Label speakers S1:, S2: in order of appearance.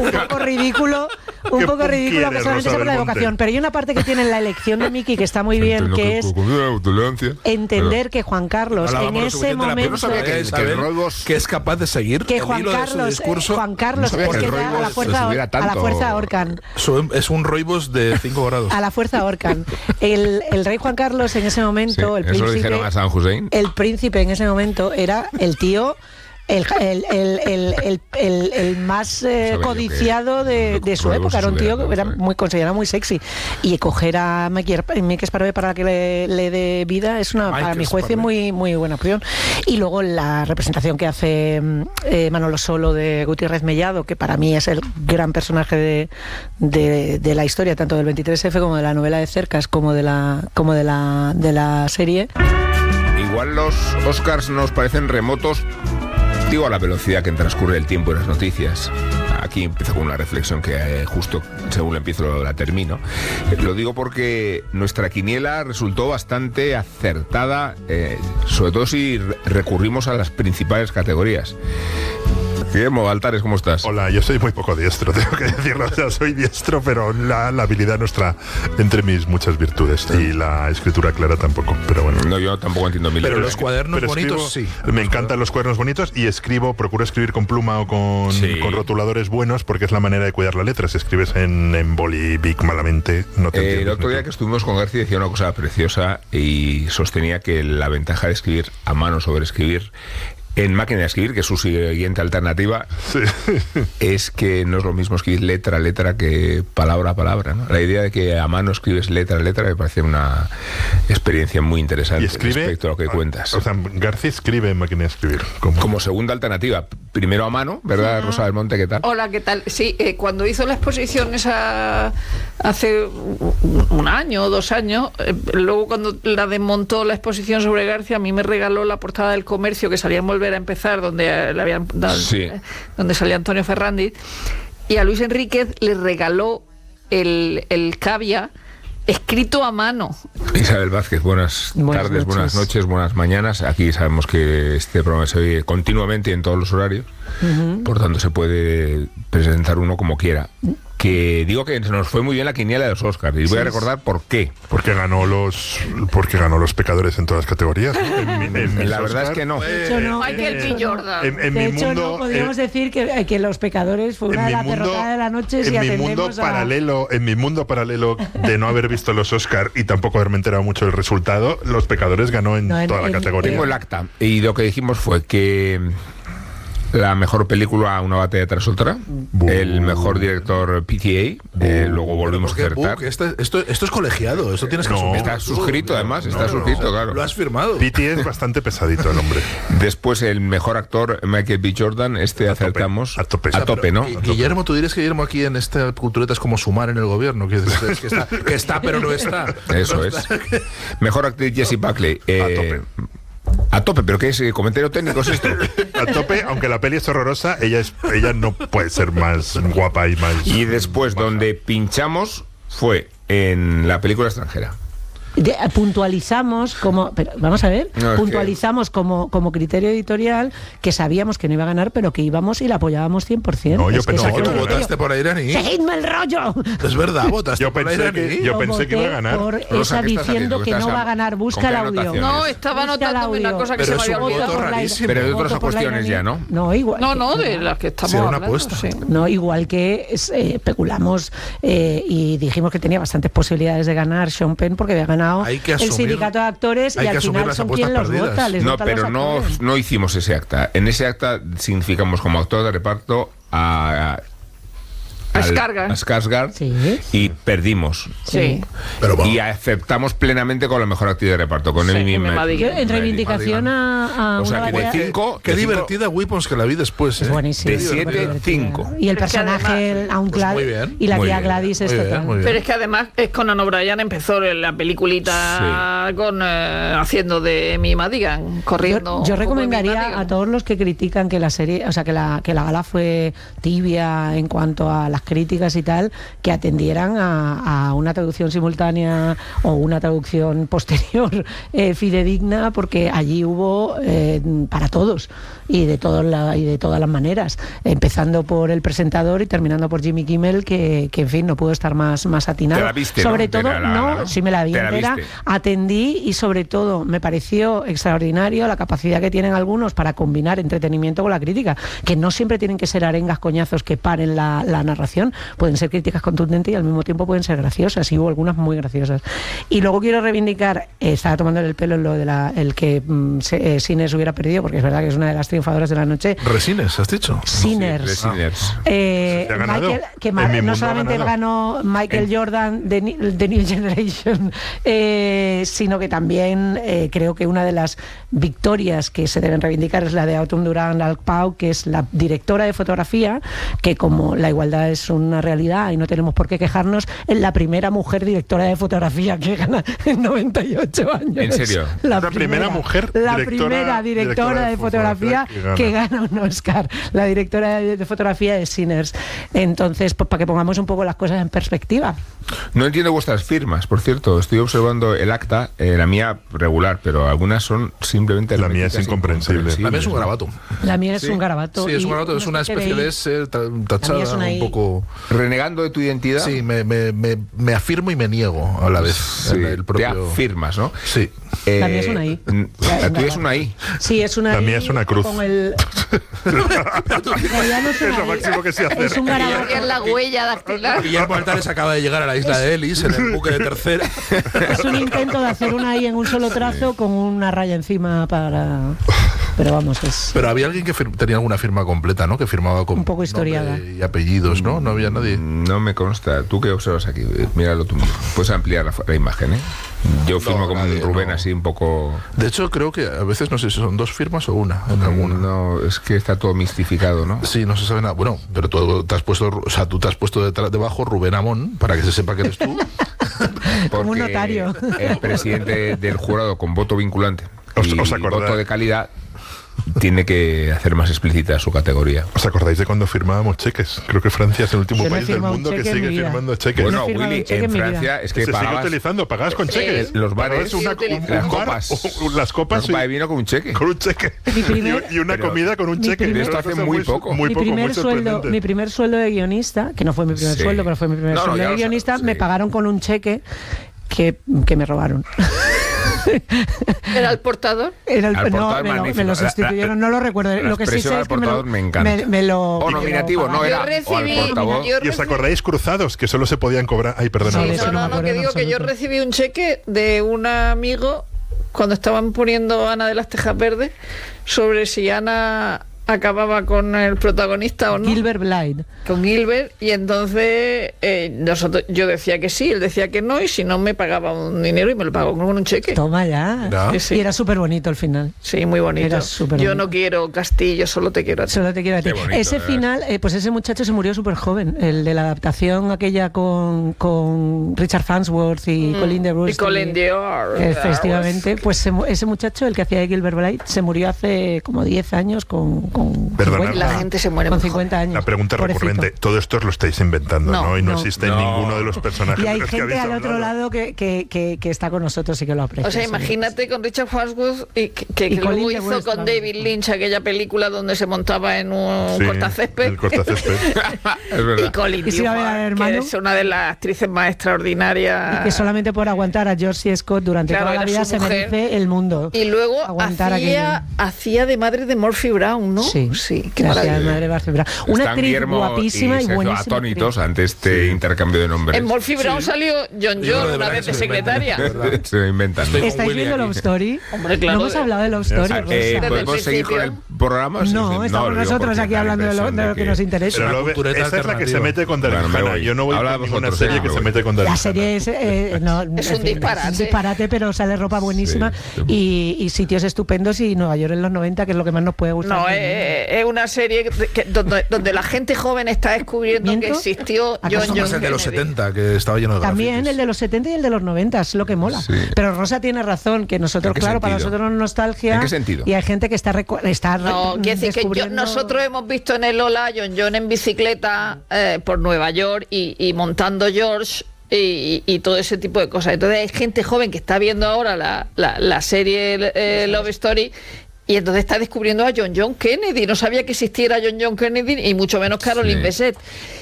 S1: poco ridículo, que solamente se habla de vocación. Pero hay una parte que tiene la elección de Mickey que está muy bien, que es entender que Juan Carlos en ese momento
S2: que es capaz de seguir
S1: que Juan Carlos es que a la fuerza ahorcan.
S2: Es un roibos de 5 grados.
S1: A la fuerza ahorcan. El rey Juan Carlos en ese momento, el príncipe,
S3: eso lo dijeron a San Hussein.
S1: El príncipe en ese momento era el tío el más codiciado de su época. Era un tío que era considerado muy sexy, y coger a Mickey Sparrow para que le dé vida es para mi juicio muy, muy buena opción. Y luego la representación que hace Manolo Solo de Gutiérrez Mellado, que para mí es el gran personaje de la historia, tanto del 23F como de la novela de Cercas, como de la serie.
S3: Igual los Oscars nos parecen remotos, digo, a la velocidad que transcurre el tiempo y las noticias. Aquí empiezo con una reflexión que justo según la empiezo la termino. Lo digo porque nuestra quiniela resultó bastante acertada, sobre todo si recurrimos a las principales categorías. Guillermo Altares, ¿cómo estás?
S4: Hola, yo soy muy poco diestro, tengo que decirlo. O sea, soy diestro, pero la habilidad no está entre mis muchas virtudes. Y la escritura clara tampoco, pero bueno.
S3: No, yo tampoco entiendo mil.
S2: Pero los cuadernos bonitos, sí.
S4: Me encantan los cuadernos bonitos y procuro escribir con pluma o con rotuladores buenos, porque es la manera de cuidar la letra. Si escribes en boli big malamente, no te entiendes.
S3: El otro día que estuvimos con García decía una cosa preciosa y sostenía que la ventaja de escribir a mano sobre escribir en máquina de escribir, que es su siguiente alternativa, es que no es lo mismo escribir letra a letra que palabra a palabra, ¿no? La idea de que a mano escribes letra a letra me parece una experiencia muy interesante respecto a lo que cuentas.
S4: O sea, García escribe en máquina de escribir.
S3: Como segunda alternativa. Primero a mano, ¿verdad, Rosa del Monte? ¿Qué tal?
S5: Hola, ¿qué tal? Sí, cuando hizo la exposición esa hace un año o 2 años, luego cuando la desmontó la exposición sobre García, a mí me regaló la portada del Comercio, que salía en Volver a Empezar, donde le habían dado, donde salía Antonio Ferrandi, y a Luis Enríquez le regaló el Cavia escrito a mano.
S3: Isabel Vázquez, buenas tardes, buenas noches, buenas mañanas. Aquí sabemos que este programa se oye continuamente en todos los horarios, por tanto se puede presentar uno como quiera. Que digo que se nos fue muy bien la quiniela de los Oscars, y voy a recordar por qué.
S4: Porque ganó los Pecadores en todas las categorías.
S3: La verdad es que no.
S5: Michael B. Jordan.
S1: De hecho, no podríamos decir que Los Pecadores fue una de las derrotadas de la noche.
S4: En mi mundo paralelo de no haber visto los Oscars y tampoco haberme enterado mucho del resultado, Los Pecadores ganó en toda la categoría.
S3: Tengo el acta, y lo que dijimos fue que la mejor película, Una batalla tras otra, el mejor director PTA, luego volvimos a acertar.
S2: Esto es colegiado, esto tienes que asumir.
S3: Está suscrito, además, suscrito, claro.
S2: Lo has firmado.
S4: PTA es bastante pesadito el hombre.
S3: Después el mejor actor, Michael B. Jordan, acertamos a tope, ¿no?
S2: Guillermo, tú dirías que Guillermo aquí en esta cultureta es como Sumar en el gobierno, que está pero no está.
S3: Eso es. Mejor actriz, Jessie Buckley. A tope, pero ¿qué es? ¿Comentario técnico es esto?
S4: A tope, aunque la peli es horrorosa, ella no puede ser más guapa y más...
S3: Y después, donde pinchamos fue en la película extranjera.
S1: Puntualizamos como criterio editorial que sabíamos que no iba a ganar, pero que íbamos y la apoyábamos 100%.
S4: No, yo pensé que
S2: tú votaste por Airaní.
S1: ¡Seguidme el rollo!
S2: Es verdad, votaste por Airaní.
S4: Yo pensé que iba a ganar.
S1: Por esa diciendo que no va a ganar. Busca el audio.
S5: No, estaba anotando una cosa que se me había olvidado.
S3: Pero de otras cuestiones ya, ¿no?
S1: No, igual.
S5: No, de las que estamos hablando.
S2: Una apuesta.
S5: Sí.
S1: No, igual que especulamos y dijimos que tenía bastantes posibilidades de ganar Sean Penn porque había ganado el sindicato de actores y al final son quien los vota.
S3: No, pero no hicimos ese acta. En ese acta significamos como actor de reparto a Skarsgård, y perdimos.
S5: Sí.
S3: Y aceptamos plenamente con la mejor actriz de reparto, con Amy Madigan.
S1: En reivindicación a
S3: o sea, que de 5...
S2: Qué divertida Weapons, que la vi después.
S1: Es buenísimo.
S3: De 7, 5.
S1: Y el personaje, y la tía Gladys es total.
S5: Pero es que además Conan O'Brien empezó la peliculita haciendo de Amy Madigan, corriendo.
S1: Yo recomendaría a todos los que critican que la serie, o sea, que la gala fue tibia en cuanto a las críticas y tal, que atendieran a una traducción simultánea o una traducción posterior fidedigna, porque allí hubo para todos y de todas las maneras, empezando por el presentador y terminando por Jimmy Kimmel, que en fin, no pudo estar más atinado.
S3: ¿Te la viste,
S1: sobre todo,
S3: ¿no?
S1: Sí me la vi entera, atendí, y sobre todo me pareció extraordinario la capacidad que tienen algunos para combinar entretenimiento con la crítica, que no siempre tienen que ser arengas, coñazos que paren la narración, pueden ser críticas contundentes y al mismo tiempo pueden ser graciosas, y hubo algunas muy graciosas. Y luego quiero reivindicar, estaba tomando el pelo en lo de el que Sinners hubiera perdido, porque es verdad que es una de las triunfadoras de la noche.
S2: ¿Resines, has dicho?
S1: Sinners. Michael, que no solamente ganó Michael Jordan de New Generation, sino que también creo que una de las victorias que se deben reivindicar es la de Autumn Durán Alpau, que es la directora de fotografía, que como la igualdad es una realidad y no tenemos por qué quejarnos, es la primera mujer directora de fotografía que gana en 98 años.
S3: ¿En serio?
S1: La
S4: primera mujer
S1: primera directora de fotografía que gana un Oscar. La directora de fotografía de Sinners. Entonces, pues para que pongamos un poco las cosas en perspectiva.
S3: No entiendo vuestras firmas, por cierto. Estoy observando el acta, la mía regular, pero algunas son simplemente...
S4: La mía es incomprensible.
S2: La mía es un garabato.
S1: La mía es un garabato.
S2: Sí, es un garabato, es una especie de S tachada, un poco...
S3: ¿Renegando de tu identidad?
S2: Sí, me afirmo y me niego a la vez.
S3: Sí,
S2: el propio...
S3: te afirmas, ¿no?
S2: Sí.
S1: La mía es una I.
S3: La tuya es una I.
S1: Sí, es una I.
S4: La mía es una cruz.
S1: Con el...
S4: Es lo máximo que sé hacer.
S1: Es un garabato.
S5: Es la huella dactilar.
S2: Guillermo Altares acaba de llegar a la isla de Ellis en el buque de tercera.
S1: Es un intento de hacer una I en un solo trazo con una raya encima para... Pero vamos, es...
S2: Pero había alguien que tenía alguna firma completa, ¿no? Que firmaba con
S1: un poco historiada
S2: y apellidos, ¿no? No había nadie.
S3: No me consta. ¿Tú qué observas aquí? Míralo tú mismo. Puedes ampliar la imagen, ¿eh? Yo firmo como un Rubén así un poco...
S2: De hecho, creo que a veces no sé si son dos firmas o una en alguna.
S3: No, es que está todo mistificado, ¿no?
S2: Sí, no se sabe nada. Bueno, pero tú te has puesto debajo Rubén Amón para que se sepa que eres tú.
S1: Como un notario.
S3: El presidente del jurado con voto vinculante y voto de calidad tiene que hacer más explícita su categoría.
S4: ¿Os acordáis de cuando firmábamos cheques? Creo que Francia es el último país del mundo que sigue firmando cheques.
S3: Bueno, Willy, en Francia es que
S4: se sigue utilizando, pagabas con cheques.
S3: Los bares,
S4: las copas,
S3: de vino con un cheque.
S4: Con un cheque. Y una comida con un cheque.
S3: Esto hace muy poco.
S1: Mi primer sueldo de guionista, que no fue mi primer sueldo, pero fue mi primer sueldo de guionista, me pagaron con un cheque que me robaron.
S5: ¿Era el portador?
S1: Me lo sustituyeron, no lo recuerdo. Lo que sí sé es que me lo...
S3: O nominativo, no era.
S4: ¿Y os acordáis cruzados? Que solo se podían cobrar... Ay, perdona.
S5: No, que digo que yo recibí un cheque de un amigo cuando estaban poniendo Ana de las Tejas Verdes sobre si Ana acababa con el protagonista o no.
S1: Gilbert Blythe.
S5: Con Gilbert, y entonces yo decía que sí, él decía que no, y si no me pagaba un dinero y me lo pagó con un cheque.
S1: Toma ya.
S5: Sí.
S1: Y era súper bonito el final.
S5: Sí, muy bonito. Yo no quiero Castillo, solo te quiero a ti.
S1: Solo te quiero a ti.
S3: Bonito,
S1: ese final, pues ese muchacho se murió súper joven, el de la adaptación aquella con Richard Farnsworth y Colin de Bruce.
S5: Y Colin Dior.
S1: Efectivamente, pues ese muchacho, el que hacía de Gilbert Blythe, se murió hace como 10 años con
S5: la gente se muere
S1: con 50 años.
S4: La pregunta recurrente, todo esto os lo estáis inventando, ¿no? Y no existe ninguno de los personajes.
S1: Y hay gente al otro lado que está con nosotros y que lo aprecia.
S5: O sea, imagínate con Richard Farnsworth que luego hizo con David Lynch aquella película donde se montaba en un cortacésped.
S4: El cortacésped.
S3: Es verdad.
S5: Y Colin Dior, que es una de las actrices más extraordinarias.
S1: Y que solamente por aguantar a George C. Scott durante toda la vida se merece el mundo.
S5: Y luego hacía de madre de Murphy Brown, ¿no?
S1: Sí, qué maravilla. Una actriz guapísima y buenísima.
S3: Atónitos ante este intercambio de nombres.
S5: En Murphy Brown salió John una vez de secretaria.
S3: Se lo inventan.
S1: ¿Estáis viendo Love Story?
S5: Hombre, claro.
S1: No hemos hablado de Love Story, Rosa.
S3: ¿Podemos seguir con el programa?
S1: No, estamos nosotros aquí hablando de lo que nos interesa.
S4: Pero esta es la que se mete con Daryl. Yo no voy a ninguna serie que se mete con Daryl.
S1: La serie es
S5: un disparate.
S1: Es un disparate, pero sale ropa buenísima y sitios estupendos, y Nueva York en los 90, que es lo que más nos puede gustar.
S5: No, es una serie donde la gente joven está descubriendo que existió John
S2: el de los 70, que estaba lleno de
S1: también
S2: grafitis.
S1: El de los 70 y el de los 90, es lo que mola. Pero Rosa tiene razón, que nosotros, claro, para nosotros no es nostalgia.
S3: ¿En qué sentido?
S1: Y hay gente que está
S5: No, quiere decir que nosotros hemos visto en el Lola a John en bicicleta por Nueva York y montando George y todo ese tipo de cosas. Entonces hay gente joven que está viendo ahora la serie Love Story y entonces está descubriendo a John Kennedy. No sabía que existiera John Kennedy y mucho menos Caroline Bessette.